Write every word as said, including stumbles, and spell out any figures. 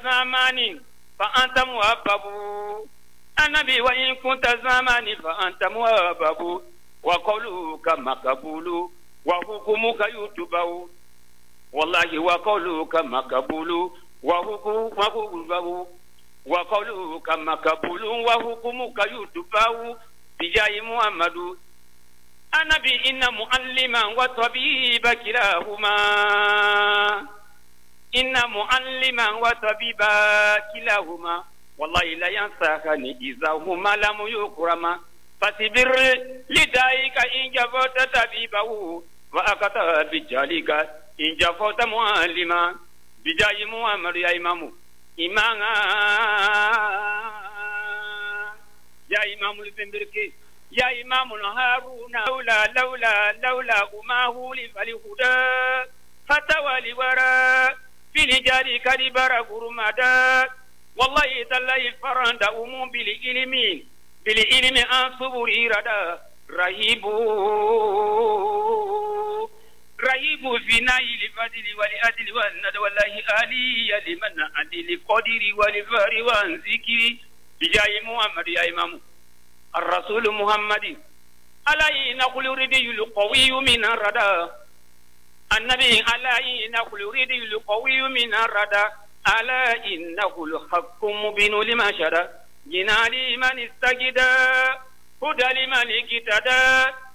زمان فأنت موهبب النبي وإن كنت زمان فأنت موهبب وقولك مقبول وحكمك يتبع والله وقولك مقبول وحكمك يتبع وقولك مقبول وحكمك يتبع بجاه محمد النبي إن معلما وطبيبا كلاهما إن معلما وطبيبا كلاهما والله لا ينساكني إذا هما لم يكرما فاصبر لدائك إن جفوت طبيبه وأكتا بجالك إن جفوت معلما بجاه محمد يا إمام إماما يا إمام الفنبركي يا إمام هارون لولا لولا لولا أماه لفالهدى فتوالي وراء في لجاري كربر غرمدا والله تالله فرند أمم بالإلم بالإلم أنصبر إردا رهيب رهيب في نايل الفضل والأدل والندى والله آلي لمن عدل قدر والفار وانذكر بجاه محمد يا إمام الرسول محمد علي نقول ردي القوي من الردى النبي علي نقول ردي القوي من الردى ألا إنه الحق مبين لما شرع جنالي من استجدى هدى لمن اقتدى